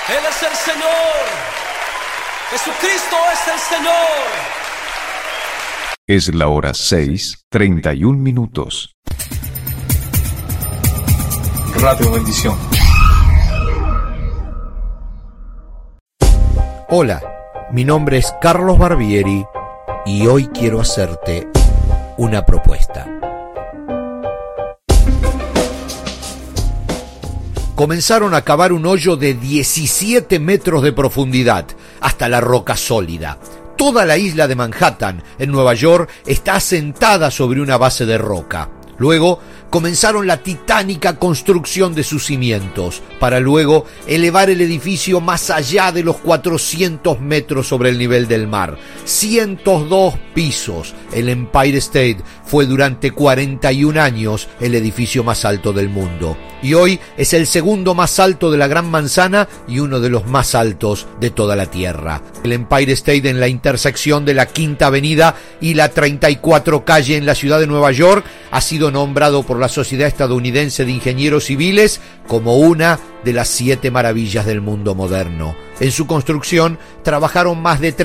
Él es el Señor. Jesucristo es el Señor. Es la hora 6:31. Radio Bendición. Hola, mi nombre es Carlos Barbieri y hoy quiero hacerte una propuesta. Comenzaron a cavar un hoyo de 17 metros de profundidad hasta la roca sólida. Toda la isla de Manhattan, en Nueva York, está asentada sobre una base de roca. Luego comenzaron la titánica construcción de sus cimientos, para luego elevar el edificio más allá de los 400 metros sobre el nivel del mar. 102 pisos. El Empire State fue durante 41 años el edificio más alto del mundo. Y hoy es el segundo más alto de la Gran Manzana y uno de los más altos de toda la Tierra. El Empire State en la intersección de la Quinta Avenida y la 34 calle en la ciudad de Nueva York ha sido nombrado por la Sociedad Estadounidense de Ingenieros Civiles como una de las 7 maravillas del mundo moderno. En su construcción trabajaron más de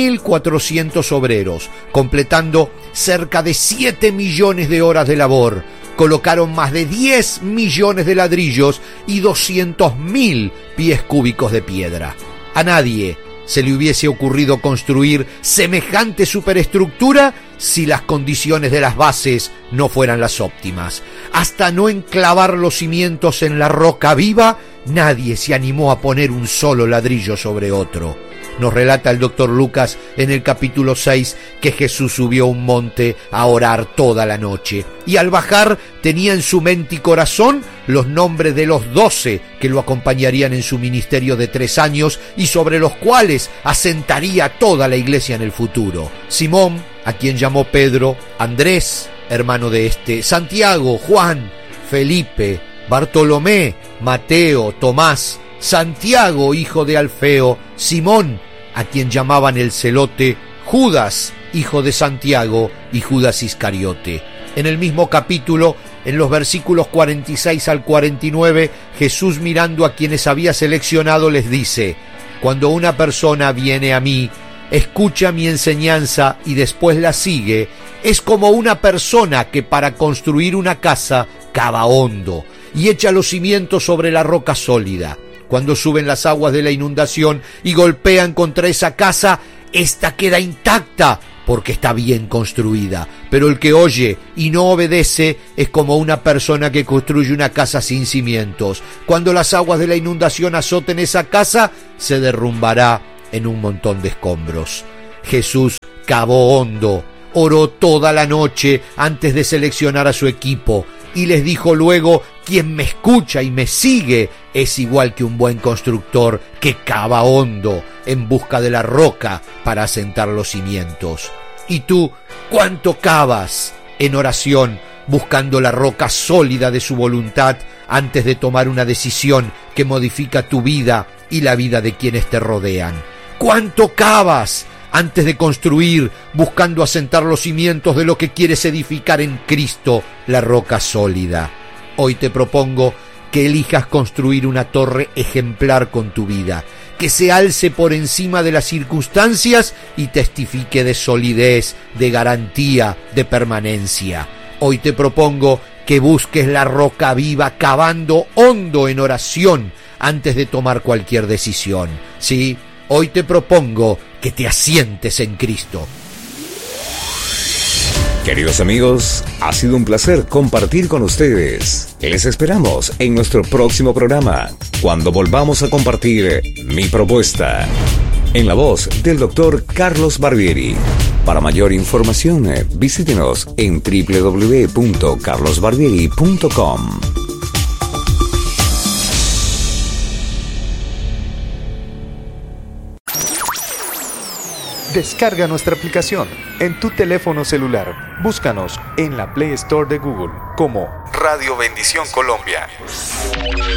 3.400 obreros, completando cerca de 7 millones de horas de labor. Colocaron más de 10 millones de ladrillos y 200.000 pies cúbicos de piedra. A nadie se le hubiese ocurrido construir semejante superestructura si las condiciones de las bases no fueran las óptimas. Hasta no enclavar los cimientos en la roca viva, nadie se animó a poner un solo ladrillo sobre otro. Nos relata el Dr. Lucas en el capítulo 6 que Jesús subió a un monte a orar toda la noche y al bajar tenía en su mente y corazón los nombres de los 12 que lo acompañarían en su ministerio de 3 años y sobre los cuales asentaría toda la iglesia en el futuro. Simón, a quien llamó Pedro, Andrés, hermano de Santiago, Juan, Felipe, Bartolomé, Mateo, Tomás, Santiago, hijo de Alfeo, Simón, a quien llamaban el Celote, Judas, hijo de Santiago, y Judas Iscariote. En el mismo capítulo, en los versículos 46 al 49, Jesús, mirando a quienes había seleccionado, les dice: cuando una persona viene a mí, escucha mi enseñanza y después la sigue, es como una persona que para construir una casa cava hondo y echa los cimientos sobre la roca sólida. Cuando suben las aguas de la inundación y golpean contra esa casa, ésta queda intacta porque está bien construida. Pero el que oye y no obedece es como una persona que construye una casa sin cimientos. Cuando las aguas de la inundación azoten esa casa, se derrumbará en un montón de escombros. Jesús cavó hondo, oró toda la noche antes de seleccionar a su equipo y les dijo luego: quien me escucha y me sigue es igual que un buen constructor que cava hondo en busca de la roca para asentar los cimientos. ¿Y tú cuánto cavas en oración buscando la roca sólida de su voluntad antes de tomar una decisión que modifica tu vida y la vida de quienes te rodean? ¿Cuánto cavas antes de construir buscando asentar los cimientos de lo que quieres edificar en Cristo, la roca sólida? Hoy te propongo que elijas construir una torre ejemplar con tu vida, que se alce por encima de las circunstancias y testifique de solidez, de garantía, de permanencia. Hoy te propongo que busques la roca viva cavando hondo en oración antes de tomar cualquier decisión. Sí, hoy te propongo que te asientes en Cristo. Queridos amigos, ha sido un placer compartir con ustedes. Les esperamos en nuestro próximo programa, cuando volvamos a compartir Mi Propuesta, en la voz del Dr. Carlos Barbieri. Para mayor información, visítenos en www.carlosbarbieri.com. Descarga nuestra aplicación en tu teléfono celular. Búscanos en la Play Store de Google como Radio Bendición Colombia.